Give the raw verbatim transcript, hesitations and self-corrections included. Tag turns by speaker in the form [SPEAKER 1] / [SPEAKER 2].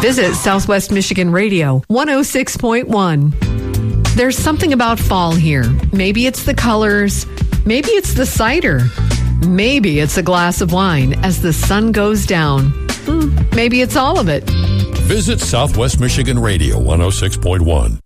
[SPEAKER 1] Visit Southwest Michigan Radio one oh six point one. There's something about fall here. Maybe it's the colors. Maybe it's the cider. Maybe it's a glass of wine as the sun goes down. Hmm, maybe it's all of it.
[SPEAKER 2] Visit Southwest Michigan Radio one oh six point one.